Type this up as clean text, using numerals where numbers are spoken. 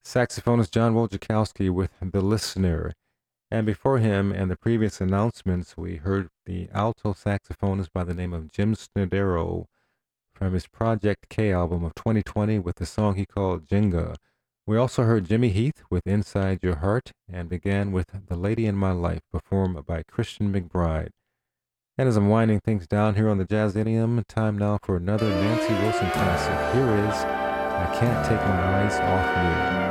Saxophonist John Wojciechowski with The Listener. And before him and the previous announcements, we heard the alto saxophonist by the name of Jim Snodero from his Project K album of 2020 with the song he called Jenga. We also heard Jimmy Heath with Inside Your Heart and began with The Lady in My Life performed by Christian McBride. And as I'm winding things down here on the Jazz Idiom, time now for another Nancy Wilson classic. Here is I Can't Take My Eyes Off You.